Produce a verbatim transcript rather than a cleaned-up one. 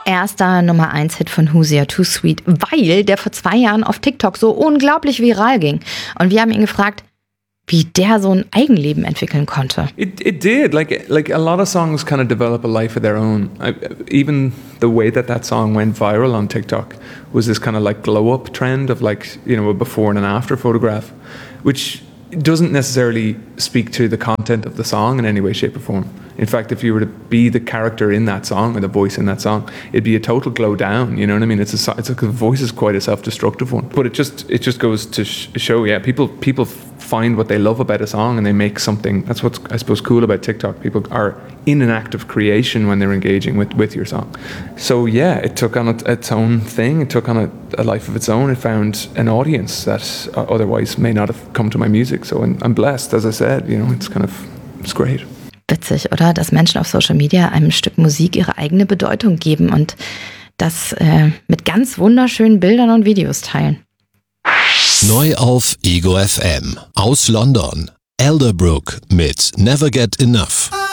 Erster Nummer eins Hit von Hoosia, Too Sweet, weil der vor zwei Jahren auf TikTok so unglaublich viral ging. Und wir haben ihn gefragt, wie der so ein Eigenleben entwickeln konnte. It it did. Like like a lot of songs kind of develop a life of their own. I, even the way that that song went viral on TikTok was this kind of like glow up trend of like, you know, a before and an after photograph, which doesn't necessarily speak to the content of the song in any way, shape or form. In fact, if you were to be the character in that song or the voice in that song, it'd be a total glow down. You know what I mean? It's a it's a, the voice is quite a self-destructive one, but it just it just goes to sh- show, yeah, people people find what they love about a song and they make something. That's what's I suppose cool about TikTok. People are in an act of creation when they're engaging with, with your song. So yeah, it took on it, its own thing. It took on a, a life of its own. It found an audience that otherwise may not have come to my music. So I'm, I'm blessed, as I said. You know, it's kind of it's great. Witzig, oder? Dass Menschen auf Social Media einem Stück Musik ihre eigene Bedeutung geben und das äh, mit ganz wunderschönen Bildern und Videos teilen. Neu auf Ego F M. Aus London. Elderbrook mit Never Get Enough.